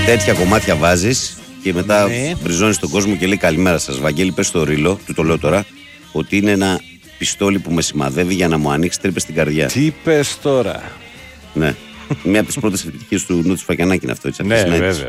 Τέτοια κομμάτια βάζεις και μετά μπριζώνεις τον κόσμο και λέει καλημέρα σας. Βαγγέλη, πες στο ρίλο, του το λέω τώρα, ότι είναι ένα πιστόλι που με σημαδεύει για να μου ανοίξει τρύπες στην καρδιά. Τι πες τώρα? Ναι. Μία από τις πρώτες επιτυχίες του Νου Φακιανάκη είναι αυτό. Έτσι, ναι, βέβαια.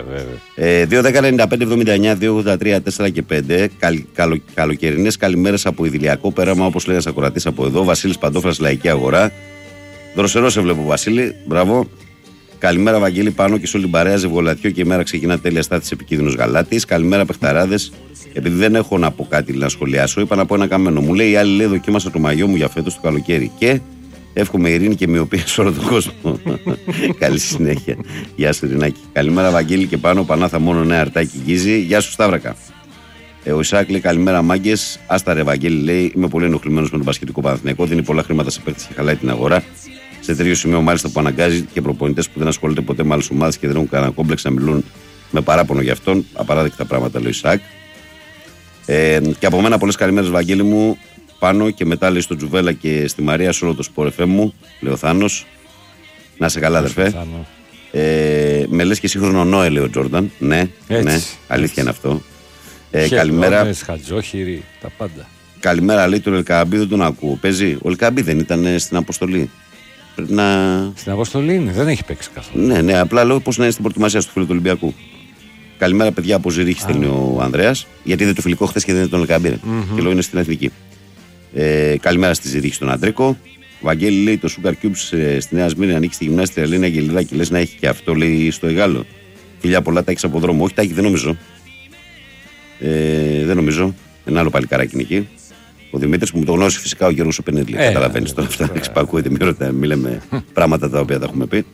2-10-95-79-2-83-4 και 5. Καλοκαιρινές καλημέρες από Ιδηλιακό πέραμα, όπως λέγανε ακροατής από εδώ. Βασίλης Παντόφρας, Λαϊκή Αγορά. Δροσερό σε βλέπω, Βασίλη. Μπράβο. Καλημέρα, Βαγγέλη, πάνω και σε όλη την παρέα. Ζευγολατιό και η μέρα ξεκινά τέλεια στάθης επικίνδυνος Γαλάτης. Καλημέρα, παιχταράδες. Επειδή δεν έχω να πω κάτι να σχολιάσω, είπα να πω ένα καμένο. Μου λέει η άλλη, λέει, δοκίμασα το μαγιό μου για φέτος το καλοκαίρι. Και εύχομαι ειρήνη και μοιοπία σε όλο τον κόσμο. Καλή συνέχεια. Γεια σου, Ειρηνάκη. Καλημέρα, Βαγγέλη, και πάνω. Πανάθα μόνο νέα αρτάκι γκίζει. Γεια σου, Σταύρακα. Ο Ισάκ λέει καλημέρα, μάγκες. Άστα ρε, Βαγγέλη, λέει, είμαι πολύ ενοχλημένος με τον Πασχετικό Παναθηναϊκό. Δίνει πολλά χρήματα σε παίκτες και χαλάει την αγορά. Σε τέτοιο σημείο, μάλιστα, που αναγκάζει και προπονητές που δεν ασχολούνται ποτέ με άλλες ομάδες και δεν έχουν κανένα κόμπλεξ να μιλούν με παράπονο για αυτόν. Απαράδεκτα πράγματα, λέει ο Ισάκ. Και από μένα πολλές καλημέρες, Βαγγέλη μου. Πάνω και μετά, λέει, στο Τζουβέλα και στη Μαρία, σε όλο το Sport FM μου, λέει ο Θάνος. Να σε καλά, αδερφέ. Με λες και σύγχρονο Νόε, λέει ο Τζόρνταν. Ναι, ναι, αλήθεια είναι αυτό. Καλημέρα. Χατζόχυρη, τα πάντα. Καλημέρα, λέει, τον Ελκαμπή, δεν τον ακούω. Παίζει. Ο Ελκαμπή δεν ήταν στην αποστολή? Πρέπει να... Στην αποστολή είναι, δεν έχει παίξει καθόλου. Ναι, ναι, απλά λέω πώς να είναι στην προετοιμασία στο φίλο του Ολυμπιακού. Καλημέρα, παιδιά, από Ζηρίχη στέλνει ο Ανδρέας. Γιατί είδε το φιλικό χθες και δεν είναι τον Ελκαμπή. Και λέω είναι στην εθνική. Καλημέρα στη Ζηρίχη στον Αντρίκο. Βαγγέλη, λέει, το Sugar Cubes στη Νέα Σμύρνη ανήκει στη γυμνάστρια Ελίνα Γελιδάκη. Λες να έχει και αυτό, λέει, στο Εγάλο. Φιλιά πολλά, Τάκης από δρόμο. Όχι, Τάκη, δεν νομίζω. Δεν νομίζω. Ένα άλλο παλικάράκι είναι εκεί. Ο Δημήτρης που μου το γνώρισε φυσικά, ο Γιώργος ο Πενίδλη. Καταλαβαίνεις τώρα αυτά. Εξυπακούεται, μη λέμε πράγματα τα οποία τα έχουμε πει.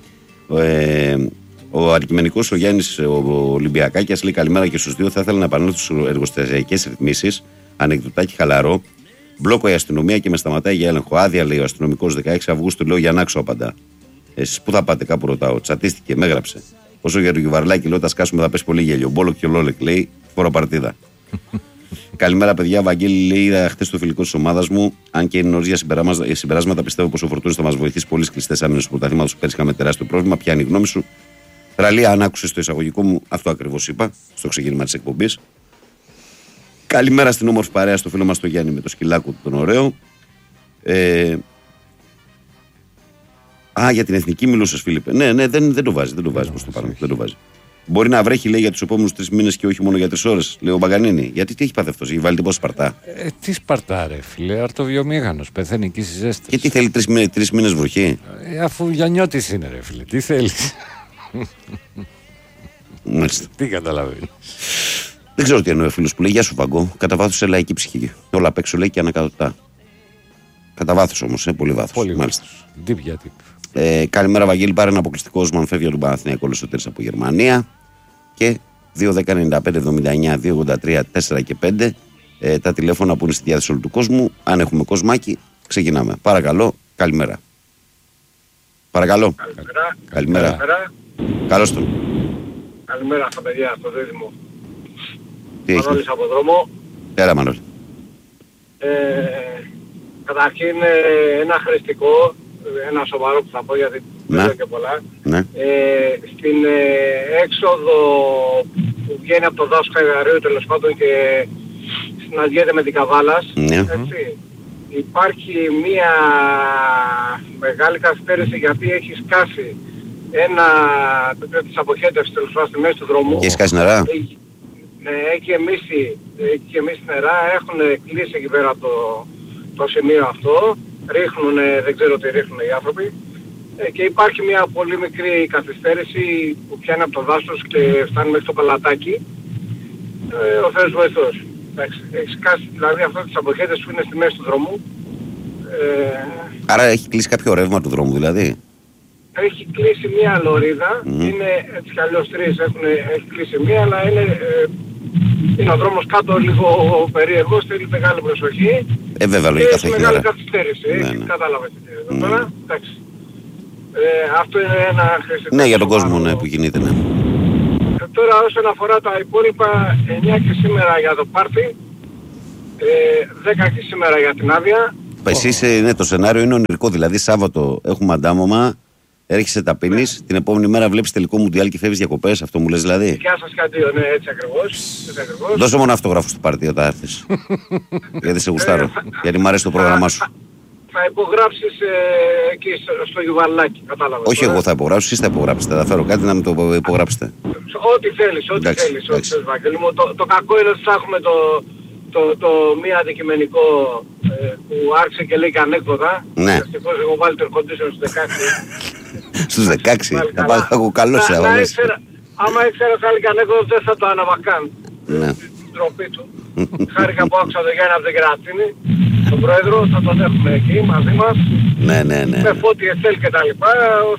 Ο αντικειμενικός ο Γιάννης ο Ολυμπιακάκιας λέει καλημέρα και στους δύο. Θα ήθελα να επανέλθω στις εργοστασιακές ρυθμίσεις. Ανεκδοτάκι χαλαρό. Μπλόκο η αστυνομία και με σταματάει για έλεγχο. Άδεια, λέει ο αστυνομικός 16 Αυγούστου. Λέω για να άξω απαντά. Εσείς πού θα πάτε, κάπου ρωτάω. Τσατίστηκε, με έγραψε. Όσο για το Γιουβαρλάκι, λέω τα σκάσουμε θα πέσει πολύ γέλιο. Μπόλο και ο Λόλεκ, λέει φοροπαρτίδα. Καλημέρα, παιδιά. Βαγγέλη, λέει, είδα χτες το φιλικό της ομάδας μου. Αν και είναι νωρίς για συμπεράσματα, πιστεύω πως ο Φορτούνης θα μας βοηθήσει πολύ στις κλειστές άμυνες του πρωταθλήματος που πέρυσι είχαμε τεράστιο πρόβλημα. Ποια είναι η γνώμη σου? Ραλία, αν άκουσες το εισαγωγικό μου, αυτό ακριβώς είπα στο ξεκίνημα της εκπομπής. Καλημέρα στην όμορφη παρέα, στο φίλο μας το Γιάννη με το σκυλάκου του τον ωραίο. Για την εθνική μιλούσες, Φίλιππε. Ναι, δεν το βάζει προς το παρόν. Δεν το βάζει. Μπορεί να βρέχει, λέει, για τους επόμενους 3 μήνες και όχι μόνο για 3 ώρες, λέει ο Μπαγκανίνη. Γιατί τι έχει πάθει αυτός, έχει βάλει τίποτα Σπαρτά? Τι Σπαρτά, ρε φίλε, αρτοβιομήχανος, πεθαίνει εκεί στις ζέστες. Και τι θέλει 3 μήνες βροχή? Αφού Γιαννιώτης είναι, ρε φίλε, τι θέλεις? Μάλιστα. Τι καταλαβαίνει. Δεν ξέρω τι εννοεί ο φίλος που λέει γεια σου Παγκό. Κατά βάθος σε λαϊκή ψυχή. Όλα απ' έξω, λέει, και ανακατοτά. Κατά βάθος όμως, πολύ βάθος. Πολύ μάλιστα. Καλημέρα, Βαγγέλη. Πάρε ένα αποκλειστικό όσμα φεύγει από τον Παναθηναϊκό Λεσοτήρης από Γερμανία. Και 2-10-95-79-2-83-4 και 5. Τα τηλέφωνα που είναι στη διάθεση όλου του κόσμου. Αν έχουμε κοσμάκι, ξεκινάμε. Παρακαλώ, καλημέρα. Παρακαλώ. Καλημέρα. Καλώς τον. Καλημέρα στα παιδιά, στο δίδυμο. Τι έχει? Μανώλης από δρόμο. Έλα, Μανώλη. Καταρχήν ένα χρηστικό, ένα σοβαρό που θα πω γιατί δεν λέω και πολλά. Ναι. Στην έξοδο που βγαίνει από το δάσο Χαϊδαρίου τέλος πάντων και συναντιέται με την Καβάλας, ναι. Έτσι, υπάρχει μια μεγάλη καθυστέρηση γιατί έχει σκάσει της αποχέτευσης τέλος πάντων στη μέση του δρόμου. Και έχει σκάσει νερά. Έχει γεμίσει νερά, έχουν κλείσει εκεί πέρα το σημείο αυτό, ρίχνουν, δεν ξέρω τι ρίχνουν οι άνθρωποι και υπάρχει μια πολύ μικρή καθυστέρηση που πιάνει από το δάσος και φτάνει μέχρι το παλατάκι. Ο Θεός βοηθός. Έχει σκάσει δηλαδή αυτό τις αποχέτες που είναι στη μέση του δρόμου. Άρα έχει κλείσει κάποιο ρεύμα του δρόμου δηλαδή? Έχει κλείσει μια λωρίδα, είναι έτσι κι αλλιώς 3 έχει κλείσει μια, αλλά είναι ο δρόμος κάτω λίγο περίεργος, θέλει μεγάλη προσοχή. Βέβαια, λογικά θα έχει μεγάλη καθυστέρηση, κατάλαβες εδώ τώρα, εντάξει. Αυτό είναι ένα χρηστικό. Ναι, για τον κόσμο που κινείται, ναι. Τώρα όσον αφορά τα υπόλοιπα, 9 και σήμερα για το πάρτι, 10 και σήμερα για την άδεια. Εσείς, το σενάριο είναι ονειρικό, δηλαδή Σάββατο έχουμε αντάμωμα, Έρχεσαι, τα πίνεις, την επόμενη μέρα βλέπεις τελικό Μουντιάλ και φεύγεις διακοπές. Αυτό μου λες δηλαδή. Γεια σας Καντίο, ναι, έτσι ακριβώς. Δώσε μόνο αυτογράφο στο πάρτι όταν έρθεις. Γιατί σε γουστάρω. Γιατί μου αρέσει το πρόγραμμά σου. Θα υπογράψεις εκεί στο Γιουβαλάκι, κατάλαβα. Όχι, εγώ θα υπογράψω, εσείς θα υπογράψετε. Θα φέρω κάτι να μου το υπογράψετε. Ό,τι θέλεις, ό,τι θέλεις. Το κακό είναι ότι θα έχουμε το μία αντικειμενικό που άρχισε και λέει και ανέκδοτα. Ναι. Ευτυχώς έχω βάλει το air condition στους 16. Στους 16, θα έχω καλό σε αγώνες. Άμα ήξερα θα έλεγε ανέκδοτο δεν θα το άναβα καν. Ναι. Την τροπή του. Χάρηκα που άκουσα τον Γιάννη από την Κερατίνη, τον πρόεδρο, θα τον έχουμε εκεί μαζί μας. Ναι. Με Φώτη Εστέλ και τα λοιπά.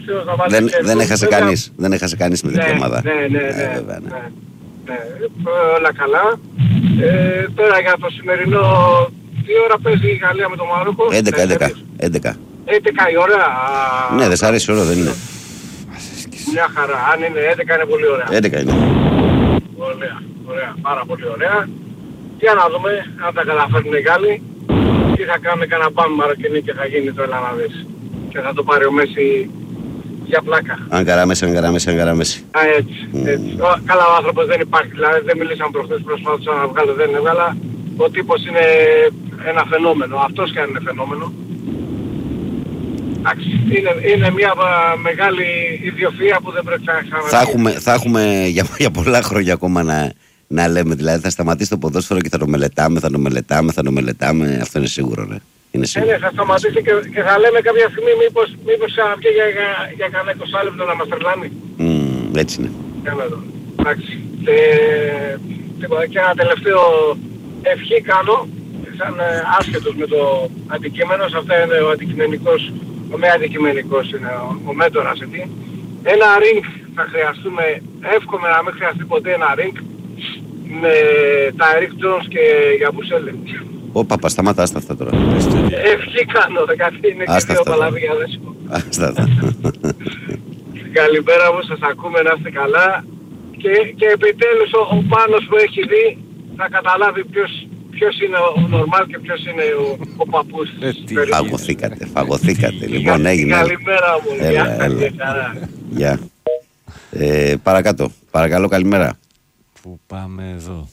Δεν έχασε κανείς με τέτοια ομάδα. Ναι, όλα καλά. Τώρα για το σημερινό, τι ώρα παίζει η Γαλλία με το Μαρόκο? 11. 11 η ώρα. Ναι, δεν σ' αρέσει η ώρα, δεν είναι. Μια χαρά. Αν είναι 11 είναι πολύ ωραία. 11 είναι. Ωραία. Πάρα πολύ ωραία. Για να δούμε αν τα καταφέρνουν οι Γάλλοι. Τι θα κάνουν κανένα μπαμ Μαροκινή και θα γίνει το έλα να δεις. Και θα το πάρει ο Μέση για πλάκα. Αγκαρά Μέση. Έτσι. Καλά ο άνθρωπος δεν υπάρχει. Δηλαδή δεν μιλήσαμε προχθές, προσπάθησα να βγάλω, δεν έβγαλα. Ο τύπος είναι ένα φαινόμενο. Αυτός και αν είναι φαινόμενο. Εντάξει, είναι μια μεγάλη ιδιοφυΐα που δεν πρέπει να ξαναδεί. Θα έχουμε για πολλά χρόνια ακόμα να λέμε. Δηλαδή θα σταματήσει το ποδόσφαιρο και θα το μελετάμε. Αυτό είναι σίγουρο, ναι. Ναι, θα σταματήσει και θα λέμε κάποια στιγμή μήπως ξαναβγεί για κανένα 20 λεπτό να μας τρελάνει. Έτσι είναι. Για να δω. Εντάξει. Και ένα τελευταίο ευχή κάνω, σαν άσχετος με το αντικείμενο, σε αυτά είναι ο αντικειμενικός, ο με αντικειμενικός είναι ο μέντορας εκεί. Ένα ring θα χρειαστούμε, εύχομαι να μην χρειαστεί ποτέ ένα ring με τα Eric Jones και Γιαμπουσέλε. Παπα, σταμάτα, άστα αυτά τώρα. Ευχή κάνω, γιατί είναι και δύο παλαβιάδες. Άστα αυτά. Καλημέρα μου, σας ακούμε, να είστε καλά. Και επιτέλους ο Πάνος που έχει δει θα καταλάβει ποιος είναι ο νορμάλ και ποιος είναι ο παππούς. Φαγωθήκατε. Λοιπόν, έγινε. Καλημέρα μου. Έλα. Γεια. Παρακάτω. Παρακαλώ, καλημέρα. Πού πάμε εδώ?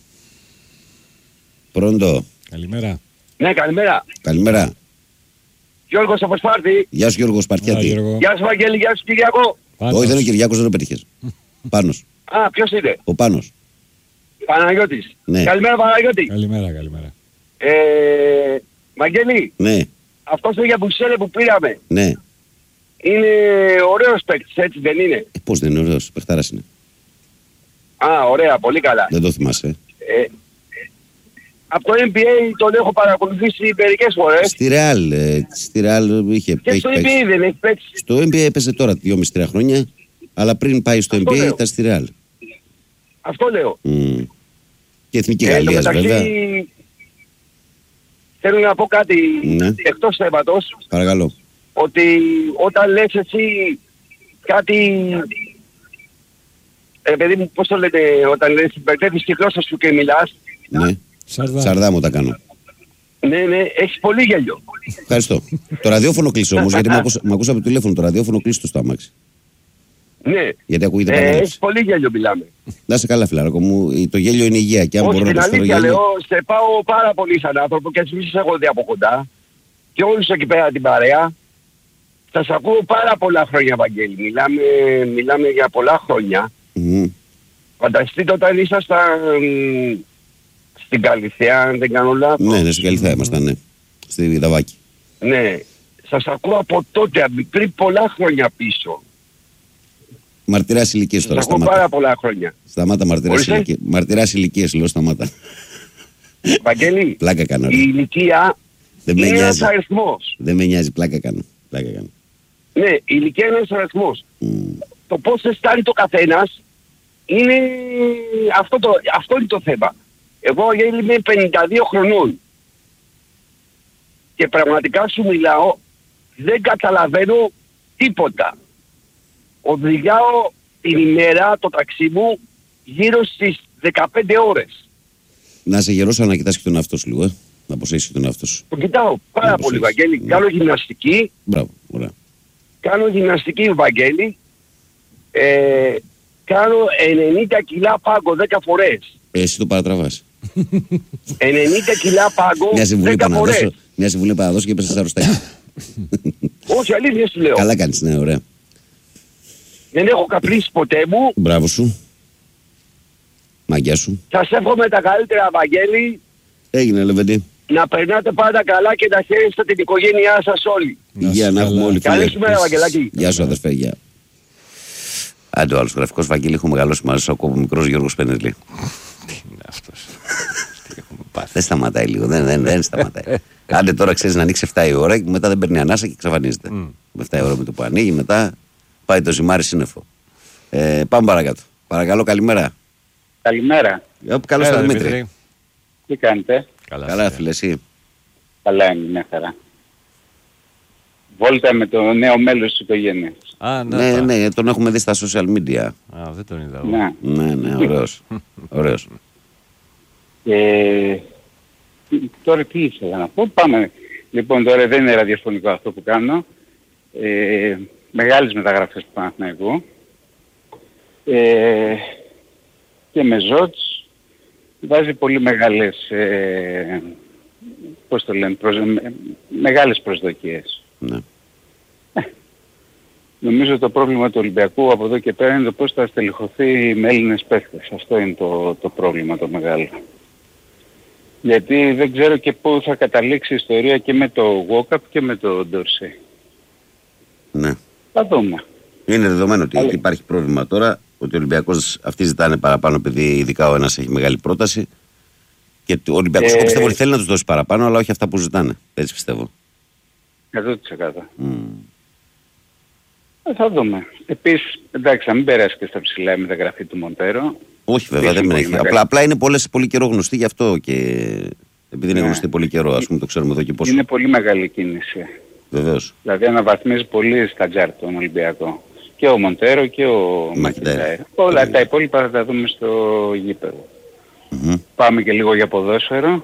Πρώτο. Καλημέρα. Ναι, Καλημέρα. Γιώργος από Σπάρτη. Γεια σου Γιώργο Σπαρτιάτη. Γεια σου Βαγγέλη, γεια σου Κυριακό. Όχι, δεν είναι ο Κυριάκος, δεν το πέτυχες. Πάνος. Α, ποιος είναι? Ο Πάνος. Παναγιώτης. Ναι. Καλημέρα Παναγιώτη. Καλημέρα. Βαγγέλη. Ναι. Αυτός το Γιαμπουσέλε που πήραμε. Ναι. Είναι ωραίος παίκτης, έτσι δεν είναι? Πώς δεν είναι ωραίος, παιχτάρας είναι. Α, ωραία, πολύ καλά. Δεν το θυμάσαι. Από το NBA τον έχω παρακολουθήσει μερικές φορές. Στη Real είχε και στο NBA δεν έχει παίξει. Στο NBA έπαιζε τώρα 2,5-3 χρόνια, αλλά πριν πάει στο NBA ήταν στη Real. Αυτό λέω. Και Εθνική Γαλλίας βέβαια. Θέλω να πω κάτι εκτός θέματος. Παρακαλώ. Ότι όταν λες εσύ κάτι... παιδί μου, πώς το λέτε, όταν λες μπερδεύεις τη γλώσσα σου και μιλάς. Ναι. Σαρδά μου τα κάνω. Ναι, έχεις πολύ γέλιο. Ευχαριστώ. Το ραδιόφωνο κλείσω όμως, γιατί μ' ακούσα από το τηλέφωνο. Το ραδιόφωνο κλείσω στο αμάξι. Ναι. Γιατί ακούγεται παράδοση. Έχεις πολύ γέλιο, μιλάμε. Να είσαι καλά, φιλαράκο μου. Το γέλιο είναι υγεία. Και αν όχι, μπορώ να το την αλήθεια γέλιο... λέω, σε πάω πάρα πολύ σαν άνθρωπο και εσείς έχω δει από κοντά. Και όλους εκεί πέρα την παρέα. Θα σας ακούω πάρα πολλά χρόνια, Βαγγέλη. Μιλάμε για πολλά χρόνια. Φανταστείτε όταν ήσασταν στην Καλυθέα, αν δεν κάνω λάθος. Ναι, στην Καλυθέα ήμασταν, ναι. Στη Βιδαβάκη. Ναι. Σας ακούω από τότε, πριν πολλά χρόνια πίσω. Μαρτυράς ηλικίες τώρα, σταμάτα. Σας ακούω πάρα πολλά χρόνια. Σταμάτα, μαρτυράς ηλικίες, λέω, σταμάτα. Βαγγέλη, πλάκα κάνω. Η ηλικία είναι ένας αριθμός. Δεν με νοιάζει, πλάκα κάνω. Ναι, η ηλικία είναι ένας αριθμός. Το πώς αισθάνει το καθένας είναι αυτό είναι το θέμα. Εγώ είμαι 52 χρονών και πραγματικά σου μιλάω, δεν καταλαβαίνω τίποτα. Οδηγάω την ημέρα το ταξί μου γύρω στις 15 ώρες. Να είσαι γερός, να κοιτάς και τον εαυτό σου λίγο, να προσέχεις τον εαυτό σου. Το κοιτάω πάρα πολύ, Βαγγέλη. Κάνω γυμναστική. Μπράβο, ωραία. κάνω γυμναστική, Βαγγέλη, κάνω 90 κιλά πάγκο 10 φορές. Εσύ το παρατραβάς. 90 κιλά πάγκο 10 φορές. Μια συμβουλή παραδώσω και έπεσα στα αρρωστάκια. Όχι, αλήθεια σου λέω. Καλά κάνεις, ναι, ωραία. Δεν έχω καπνίσει ποτέ μου. Μπράβο σου. Μαγκιά σου. Σας εύχομαι τα καλύτερα, Βαγγέλη. Έγινε, Λεβέντη. Να περνάτε πάντα καλά και να χαίρεστε την οικογένειά σας όλοι. Υγεία να έχουμε όλοι. Καλή σου μέρα, Βαγγελάκη. Γεια σου, αδερφέ, γεια. Άντε ο άλλος γραφικός, Βαγγέλη, έχω μεγαλώσει μαζί από μικρός Γιώργος Πενελή. Τι είναι αυτός. Δεν σταματάει λίγο, δεν σταματάει. Άντε τώρα ξέρεις να ανοίξει 7 η ώρα και μετά δεν παίρνει ανάσα και εξαφανίζεται. Με 7 η ώρα με το που ανοίγει, μετά πάει το ζυμάρι σύννεφο. Πάμε παρακάτω. Παρακαλώ, καλημέρα. Καλημέρα. Καλώς ήρθατε, Δημήτρη. Τι κάνετε? Καλά, φίλε, εσύ. Καλά είναι, μια χαρά. Βόλτα με το νέο μέλος της οικογένειας. Ναι, τον έχουμε δει στα social media. Δεν τον είδα. Ναι, ωραίος. Τώρα τι ήθελα να πω, πάμε. Λοιπόν, τώρα δεν είναι ραδιοφωνικό αυτό που κάνω. Μεγάλες μεταγραφές του Παναθηναϊκού. Και με Ζότς βάζει πολύ μεγάλες, πώς το λένε, μεγάλες προσδοκίες. Ναι. Νομίζω το πρόβλημα του Ολυμπιακού από εδώ και πέρα είναι το πώς θα στελεχωθεί με Έλληνες παίχτες. Αυτό είναι το πρόβλημα το μεγάλο. Γιατί δεν ξέρω και πού θα καταλήξει η ιστορία και με το Walkup και με το Ντόρσεϊ. Ναι. Θα δούμε. Είναι δεδομένο ότι υπάρχει πρόβλημα τώρα, ότι ο Ολυμπιακός αυτοί ζητάνε παραπάνω επειδή ειδικά ο ένας έχει μεγάλη πρόταση και ο Ολυμπιακός εγώ πιστεύω ότι θέλει να τους δώσει παραπάνω, αλλά όχι αυτά που ζητάνε. Έτσι πιστεύω. 100%. Θα δούμε. Επίσης, εντάξει, να μην περάσει και στα ψηλά η μεταγραφή του Μοντέρο. Όχι βέβαια, δεν έχει. Απλά είναι πολύ καιρό γνωστή γι' αυτό και επειδή είναι γνωστή πολύ καιρό, ας πούμε, το ξέρουμε εδώ και πόσο. Είναι πολύ μεγάλη κίνηση. Βεβαίως. Δηλαδή αναβαθμίζει πολύ στα τζάρ τον Ολυμπιακό. Και ο Μοντέρο και ο Μακιντάιρ. Όλα τα υπόλοιπα θα τα δούμε στο γήπεδο. Πάμε και λίγο για ποδόσφαιρο.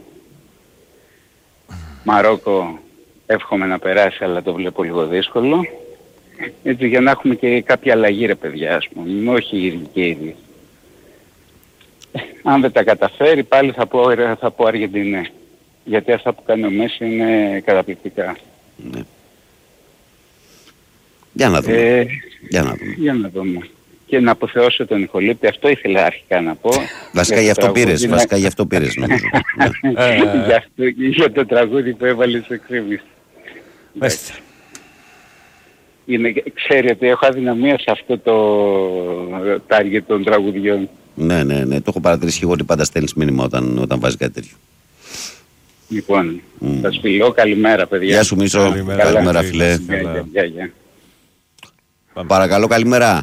Μαρόκο εύχομαι να περάσει, αλλά το βλέπω λίγο δύσκολο. Έτσι για να έχουμε και κάποια αλλαγή, ρε παιδιά, ας πούμε. Όχι οι ίδιοι και ίδιοι. Αν δεν τα καταφέρει πάλι θα πω Αργεντινέ. Γιατί αυτά που κάνει ο Μέση είναι καταπληκτικά. Ναι. Για να δούμε. Για να δούμε. Και να αποθεώσω τον Ιχολήπτη, αυτό ήθελα αρχικά να πω. Βασικά γι' αυτό πήρες νομίζω. Για το τραγούδι που έβαλε στο Κρίμης. Ξέρει ότι έχω αδυναμία σε αυτό το target των τραγουδιών. Ναι, το έχω παρατηρήσει και εγώ ότι πάντα στέλνεις μήνυμα όταν βάζει κάτι τέτοιο. Λοιπόν, σας φιλώ, καλημέρα παιδιά. Γεια σου Μίσο, καλημέρα φίλε. Γεια. Παρακαλώ, καλημέρα.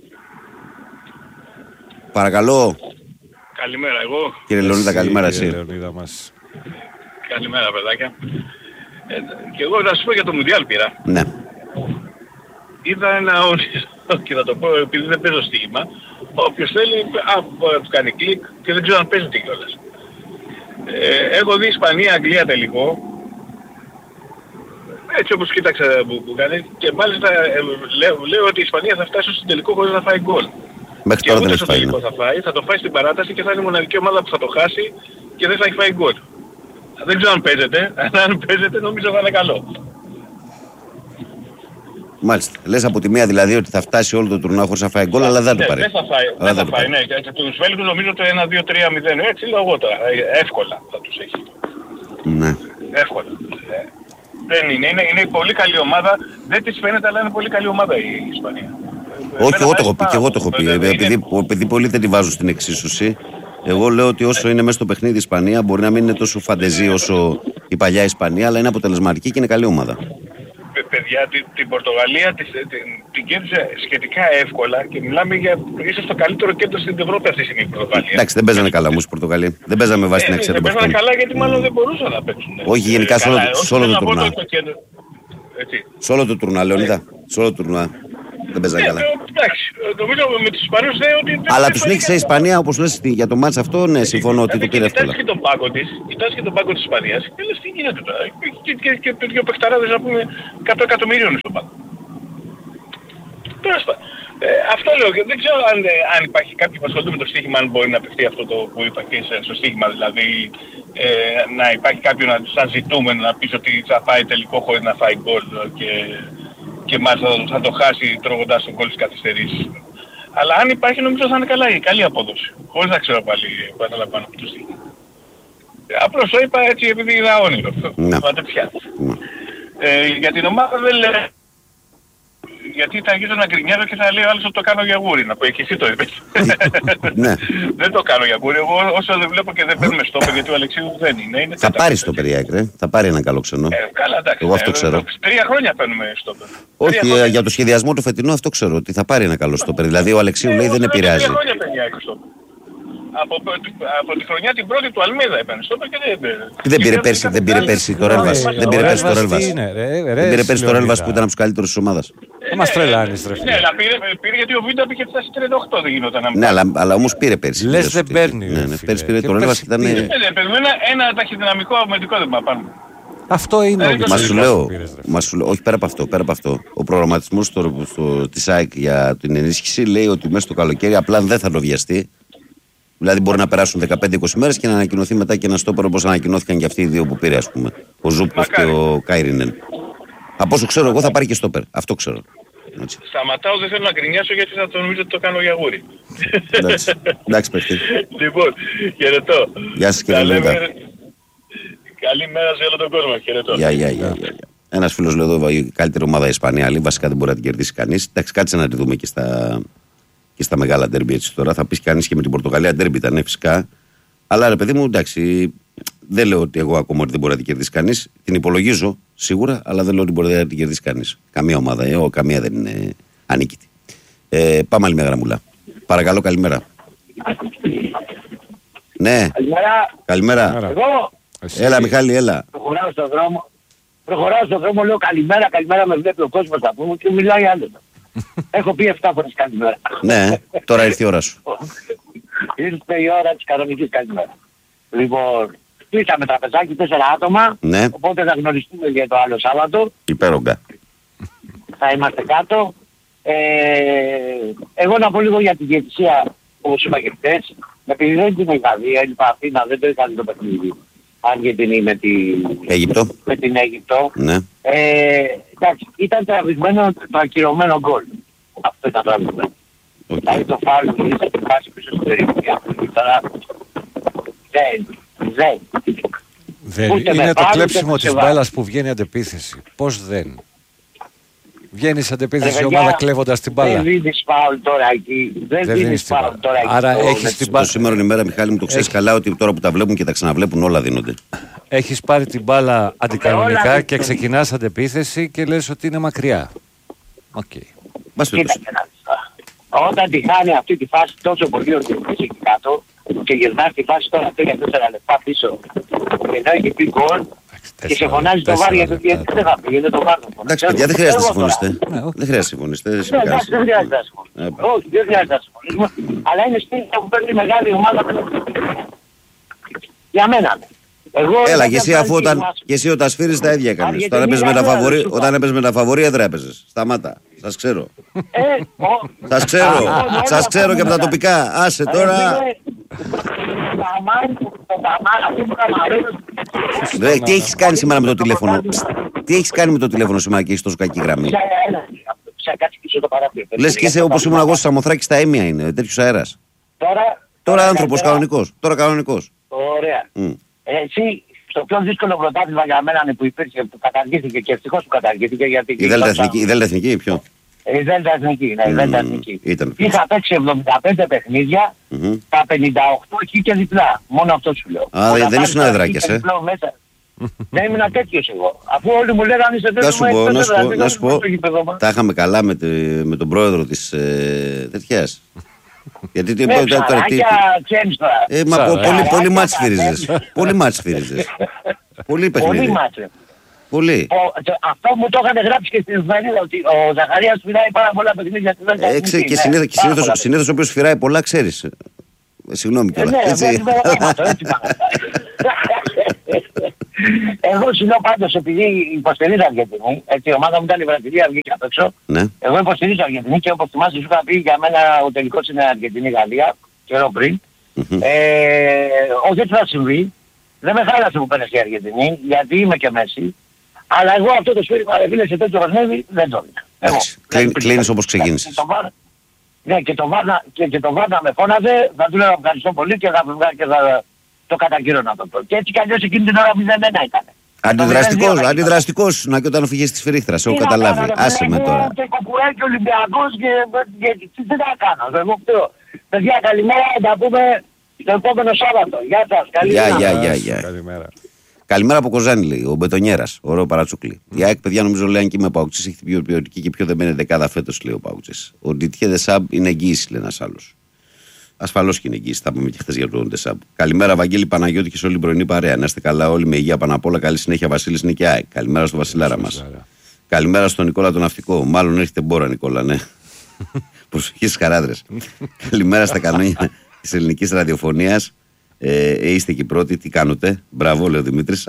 Παρακαλώ. Καλημέρα, εγώ. Κύριε Λεωνίδα, καλημέρα εσύ. Καλημέρα, παιδάκια. Και εγώ θα σας πω για το Μουντιάλ πήρα. Ναι. Είδα ένα όνειρο και θα το πω επειδή δεν παίζω στοίχημα. Όποιος θέλει, του κάνει κλικ και δεν ξέρω αν παίζεται κιόλας. Έχω δει Ισπανία-Αγγλία τελικό. Έτσι όπως κοίταξα που κάνει και μάλιστα λέω ότι η Ισπανία θα φτάσει στο τελικό χωρίς να φάει γκολ. Μέχρι τώρα δεν έχει φάει. Θα το φάει στην παράταση και θα είναι η μοναδική ομάδα που θα το χάσει και δεν θα έχει φάει γκολ. Δεν ξέρω αν παίζεται, αλλά αν παίζεται νομίζω θα είναι καλό. Μάλιστα. Λες από τη μία δηλαδή ότι θα φτάσει όλο το τουρνουά χωρίς να φάει γκολ, αλλά δεν το πάρει. Δεν θα φάει, ναι. Και τους Βέλγους νομίζω το 1-2-3-0. Έτσι λέω εγώ τώρα. Εύκολα θα τους έχει. Ναι. Εύκολα. Δεν είναι. Είναι πολύ καλή ομάδα. Δεν της φαίνεται, αλλά είναι πολύ καλή ομάδα η Ισπανία. Όχι, εγώ το έχω πει. Επειδή πολλοί δεν τη βάζουν στην εξίσωση, εγώ λέω ότι όσο είναι μέσα στο παιχνίδι η Ισπανία, μπορεί να μην είναι τόσο φαντεζή όσο η παλιά Ισπανία, αλλά είναι αποτελεσματική και είναι καλή ομάδα. Παιδιά, την Πορτογαλία την κέρδισε σχετικά εύκολα και μιλάμε για ίσως το καλύτερο κέντρο στην Ευρώπη αυτή τη στιγμή η Πορτογαλία. Εντάξει, δεν παίζανε καλά όμως η Πορτογαλία. Δεν παίζαμε βάση την αξία των παιχνιδιών. Δεν παίζανε καλά γιατί μάλλον δεν μπορούσαν να παίξουν. Όχι, γενικά σε όλο το τουρνουά. Σε όλο το τουρνουά, Λεωνίδα. Σε όλο το τουρνουά. Δεν παίζανε καλά. Εντάξει, νομίζω με τους Ισπανούς ότι... Αλλά τους νίκησε η Ισπανία, όπως λες για το μάτς αυτό, ναι, συμφωνώ ότι το πήρε εύκολα. Κοιτάς και τον πάγκο της Ισπανίας και λες τι γίνεται τώρα. Και δύο παιχταράδες να πούμε 100 εκατομμυρίων στον πάγκο. Αυτό λέω και δεν ξέρω αν υπάρχει κάποιοι που ασχολούνται με το στοίχημα, αν μπορεί να παιχτεί αυτό το που είπα και στο στοίχημα, δηλαδή να υπάρχει κάποιον σαν ζητούμενο να πεις ότι θα πάει τελικό χωρίς να φάει γκολ και μάλιστα θα το χάσει τρώγοντας τον γκολ στις καθυστερήσεις. Αλλά αν υπάρχει νομίζω θα είναι καλή απόδοση, χωρίς να ξέρω πάλι που καταλαβαίνω από το στοίχημα. Απλώς το είπα έτσι επειδή είδα όνειρο αυτό. Για την ομάδα δεν λέει. Γιατί θα αρχίσω να γκρινιάζω και θα λέει ο άλλος ότι το κάνω για γούρι. Να πω και εσύ το είπες. Δεν το κάνω για γούρι. Εγώ όσο δεν βλέπω και δεν παίρνουμε στόπερ, γιατί ο Αλεξίου δεν είναι. Θα πάρει στόπερ η ΑΕΚ, θα πάρει ένα καλό ξενό. Καλά, εντάξει. Εγώ αυτό ξέρω. 3 χρόνια παίρνουμε στόπερ. Όχι, για το σχεδιασμό του φετινού αυτό ξέρω, ότι θα πάρει ένα καλό στόπερ. Δηλαδή ο Αλεξίου λέει δεν επηρεάζει. 3 χρόνια παίρνει η ΑΕΚ στόπερ. Από τη χρονιά την πρώτη του Αλμίδα έπαιρνε στόπερ και δεν πήρε πέρσι το Ρέλβας. Δεν πήρε πέρσι το Ρέλβας. Δεν πήρε πέρσι το Ρέλβας που ήταν από τους καλύτερους της ομάδας. Μας τρελάνεις ρε φίλε. Ναι, αλλά πήρε γιατί ο Βίντα είχε φτάσει 38, δεν γινόταν να μην. Ναι, αλλά όμως πήρε πέρσι. Λες δεν παίρνει. Πέρσι πήρε το Ρέλβας και ήταν. Περιμένουμε ένα ταχυδυναμικό αμυντικό δεν μα πάρουμε. Αυτό είναι Μα σου λέω, όχι πέρα από αυτό. Ο προγραμματισμός της ΑΕΚ για την ενίσχυση λέει ότι μέσα στο καλοκαίρι απλά δεν θα το βιαστεί. Δηλαδή μπορεί να περάσουν 15-20 μέρες και να ανακοινωθεί μετά και ένα στόπερ όπως ανακοινώθηκαν και αυτοί οι δύο που πήρε, ας πούμε. Ο Ζούποφ και ο Κάιρινεν. Από όσο ξέρω εγώ θα πάρει και στόπερ. Αυτό ξέρω. Έτσι. Σταματάω, δεν θέλω να γκρινιάσω γιατί θα το νομίζω ότι το κάνω για γούρι. Εντάξει παιχτή. Λοιπόν, χαιρετώ. Γεια σας κύριε Λεβέντα. Καλή μέρα σε όλο τον κόσμο. Χαιρετώ. Γεια. Ένας φίλος λέει εδώ η καλύτερη ομάδα η Ισπανία, αλλά βασικά δεν μπορεί να την κερδίσει κανείς. Εντάξει, κάτσε να τη δούμε και στα μεγάλα ντέρμπι έτσι τώρα. Θα πεις κανείς και με την Πορτογαλία ντέρμπι ήταν φυσικά. Αλλά ρε παιδί μου, εντάξει, δεν λέω ότι εγώ ακόμα ότι δεν μπορεί να την κερδίσει κανείς. Την υπολογίζω σίγουρα, αλλά δεν λέω ότι μπορεί να την κερδίσει κανείς. Καμία ομάδα, καμία δεν είναι ανίκητη. Πάμε άλλη μια γραμμούλα. Παρακαλώ, καλημέρα. Ναι. Καλημέρα. Εγώ. Έλα Μιχάλη, έλα. Προχωράω στον δρόμο, λέω καλημέρα, με βλέπει ο κόσμος θα πούμε και μιλάει άλλο. Έχω πει 7 φορές καλημέρα. Ναι, τώρα ήρθε η ώρα σου. Ήρθε η ώρα της κανονικής καλημέρα. Λοιπόν, κλείσαμε τραπεζάκι 4 άτομα, ναι. Οπότε θα γνωριστούμε για το άλλο Σάββατο. Υπέρογκα. Θα είμαστε κάτω. Εγώ να πω λίγο για την διαιτησία, όπως είπα και χθες. Επειδή δεν την Ιταλία, η Αθήνα δεν το έκανε το παιχνίδι. Αν και την με την Αίγυπτο. Ναι. Εντάξει, ήταν τραβηγμένο το ακυρωμένο γκολ. Αυτό ήταν τραβηγμένο. Δηλαδή το φάουλ που είχε την πάση πίσω στην περιοχή. Τώρα δεν. Είναι το κλέψιμο της μπάλας που βγαίνει αντεπίθεση. Πώς δεν. Βγαίνει σε αντεπίθεση η ομάδα κλέβοντας την μπάλα. Δεν δίνεις φάουλ τώρα εκεί. Δεν δίνεις φάουλ τώρα εκεί. Άρα έχεις την μπάλα. Σήμερα η μέρα, Μιχάλη μου, το ξέρεις καλά ότι τώρα που τα βλέπουν και τα ξαναβλέπουν όλα δίνονται. Έχεις πάρει την μπάλα αντικανονικά και ξεκινάς αντεπίθεση και λες ότι είναι μακριά. Οκ. Όταν τη χάνει αυτή τη φάση τόσο πολύ ότι είσαι εκεί κάτω και γυρνάς τη φάση τώρα 3-4 λεπτά πίσω και να έχει πει γκολ και σε φωνάζει το βάρ γιατί δεν θα πει, δεν το βάρ. Εντάξει παιδιά, δεν χρειάζεται να συμφωνήσετε. Δεν χρειάζεται να συμφωνήσετε. Δεν χρειάζεται να συμφωνήσετε. Όχι, δεν χρειάζεται να συμφωνήσουμε. Αλλά είναι στήριξη που παίρνει μεγάλη ομάδα. Για μένα. Έλα και εσύ αφού όταν σφύρεις τα ίδια έκανες. Όταν έπαιζες με τα φαβορί έδρα έπαιζες. Σταμάτα. Σας ξέρω. Σας ξέρω και από τα τοπικά. Άσε τώρα. Τι έχεις κάνει σήμερα με το τηλέφωνο. Τι έχεις κάνει με το τηλέφωνο σήμερα και έχεις τόσο κακή γραμμή. Λες και είσαι όπως ήμουν εγώ στο Σαμοθράκη στα Έμια είναι. Τέτοιος αέρας. Τώρα άνθρωπος κανονικός. Τώρα κανονικός. Ωραία. Εσύ στο πιο δύσκολο πρωτάθλημα για μένα που υπήρχε, που καταργήθηκε και ευτυχώς που καταργήθηκε γιατί... Η Δέλτα Εθνική ή ποιο? Η Δέλτα Εθνική, ναι, η Δέλτα Εθνική. Είχα παίξει 75 παιχνίδια, τα 58 εκεί και διπλά. Μόνο αυτό σου λέω. Δεν ήσουν αδράκες, Δεν ήμουν τέτοιος εγώ. Αφού όλοι μου λέγανε είσαι τέτοιο. Να σου πω, τα είχαμε καλά με τον πρόεδρο της τέτοιας. Γιατί τι πολύ μάτς φύριζες. Πολύ μάτς φύριζες. Πολύ παιχνίδι. Πολύ. Αυτό μου το είχατε γράψει και στην εφημερίδα ότι ο Ζαχαρίας φυράει πάρα πολλά παιχνίδια στην Εθνική. Και συνήθως ο οποίος φυράει πολλά ξέρεις. Συγγνώμη κιόλας. Εγώ συνώ πάντως επειδή υποστηρίζω Αργεντινή, έτσι η ομάδα μου ήταν η Βραζιλία, βγήκε απ' έξω. Ναι. Εγώ υποστηρίζω Αργεντινή και όπως θυμάσαι σου είχα πει για μένα ο τελικός είναι Αργεντινή-Γαλλία, καιρό πριν. Όχι έτσι θα συμβεί. Δεν με χάλασε που πέρασε η Αργεντινή, γιατί είμαι και Μέση. Αλλά εγώ αυτό το σφύριγμα φίλε σε τέτοιο παιχνίδι δεν το είδα. Κλείνεις όπως ξεκίνησες. Ναι, και το Βάρνα με φώναζε, θα του λέω ευχαριστώ πολύ και θα το κατακύρωνα το. Και έτσι κι αλλιώς εκείνη την ώρα 0-1 ήταν. Αντιδραστικός, να και όταν φύγες στη σφυρίχτρα, σε έχω καταλάβει. Άσε με τώρα. Και Κουκουράκη Ολυμπιακός και τι θα κάνω. Εγώ ξέρω. Παιδιά καλημέρα, θα τα πούμε το επόμενο Σάββατο. Γεια σας, καλημέρα. Καλημέρα από Κοζάνη, λέει ο Μπετονιέρας, ωραίο παρατσούκλι. Η ΑΕΚ, παιδιά, νομίζω λέει αν και είμαι Παουκτζής, έχει την πιο ποιοτική και πιο δεμένη δεκάδα φέτος, λέει ο Παουκτζής. Ο Ντιτιέ Δεσάμπ είναι εγγύηση, λέει ένας άλλος. Ασφαλώς και είναι εγγύηση, θα πούμε και χθες για τον Δεσάμπ. Καλημέρα, Βαγγέλη Παναγιώτη και σε όλη την πρωινή παρέα. Να είστε καλά, όλοι με υγεία πάνω απ' όλα. Καλή συνέχεια, Βασίλης είναι και ΑΕΚ. Καλημέρα στο Βασιλάρα μας. Καλημέρα στον Νικόλα τον Ναυτικό. Μάλλον έρχεται μπόρα, Νικόλα, ναι. Προσοχή στις χαράδρες. Καλημέρα στα κανόνια της ελληνικής ραδιοφωνίας. Είστε εκεί πρώτοι, τι κάνετε? Μπράβο, λέει ο Δημήτρης.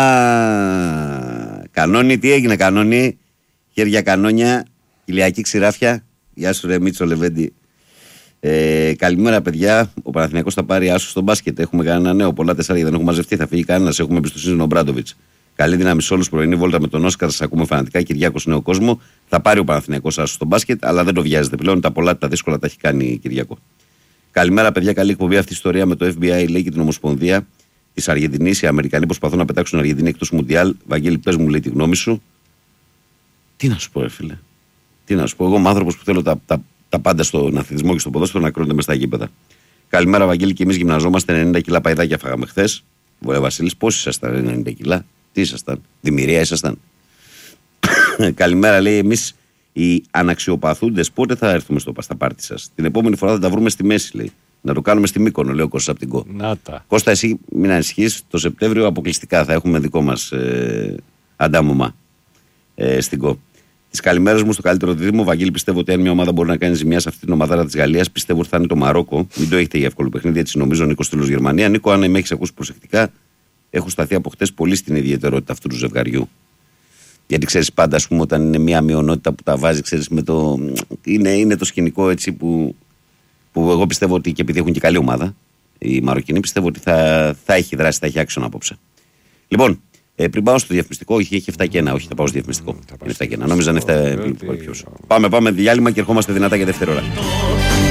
Κανόνι, τι έγινε, Κανόνι? Χέρια κανόνια, ηλιακή ξηράφια. Γεια σου, ρε Μίτσο Λεβέντη. Καλημέρα, παιδιά. Ο Παναθηναϊκός θα πάρει άσο στο μπάσκετ. Έχουμε κανένα νέο. Πολλά τεσσάρια δεν έχουμε μαζευτεί. Θα φύγει κανένας. Έχουμε εμπιστοσύνη στον Ομπράντοβιτς. Καλή δύναμη σε όλους. Πρωινή βόλτα με τον Όσκαρ. Σας ακούμε φανατικά. Κυριάκος νέο κόσμο. Θα πάρει ο Παναθηναϊκός άσο στο μπάσκετ, αλλά δεν το βιάζεται πλέον. Τα πολλά, τα δύσκολα τα έχει κάνει Κυριακό. Καλημέρα, παιδιά. Καλή εκπομπή αυτή η ιστορία με το FBI, λέει, και την Ομοσπονδία τη Αργεντινή. Οι Αμερικανοί προσπαθούν να πετάξουν την Αργεντινή εκτός Μουντιάλ. Βαγγέλη, πες μου, λέει, τη γνώμη σου. Τι να σου πω, φίλε. Τι να σου πω. Εγώ είμαι άνθρωπος που θέλω τα πάντα στον αθλητισμό και στο ποδόσφαιρο να κρίνονται μες στα γήπεδα. Καλημέρα, Βαγγέλη, και εμείς γυμναζόμαστε. 90 κιλά παϊδάκια φάγαμε χθες. Βορρέ Βασίλης, πόσοι ήσασταν 90 κιλά? Τι ήσασταν? Δημιουργία ήσασταν? Καλημέρα, λέει, εμείς οι αναξιοπαθούντες πότε θα έρθουμε στα πάρτι σας? Την επόμενη φορά θα τα βρούμε στη μέση, λέει. Να το κάνουμε στη Μύκονο, λέει ο Κώστας από την ΚΟ. Κώστα, εσύ μην ανησυχείς. Το Σεπτέμβριο αποκλειστικά θα έχουμε δικό μας αντάμωμα στην ΚΟ. Τις καλημέρες μου στο καλύτερο δίδυμο. Βαγγέλη, πιστεύω ότι αν μια ομάδα μπορεί να κάνει ζημιά σε αυτή την ομαδάρα της Γαλλίας, πιστεύω ότι θα είναι το Μαρόκο. Μην το έχετε για εύκολο παιχνίδι, έτσι νομίζω. Νίκο Στήλος Γερμανία. Νίκο, αν με έχεις ακούσει προσεκτικά, έχω σταθεί από χτες πολύ στην ιδιαιτερότητα αυτού του ζευγαριού. Γιατί ξέρεις πάντα, ας πούμε, όταν είναι μια μειονότητα που τα βάζει, ξέρεις, με το. Είναι το σκηνικό έτσι που εγώ πιστεύω ότι και επειδή έχουν και καλή ομάδα, οι Μαροκινοί, πιστεύω ότι θα έχει δράση, θα έχει άξιον απόψε. Λοιπόν, πριν πάω στο διαφημιστικό, όχι, έχει 7 και 1, όχι, θα πάω στο διαφημιστικό. Είναι 7 και 1. Νόμιζα είναι 7. Πάμε διάλειμμα και ερχόμαστε δυνατά για δεύτερη ώρα.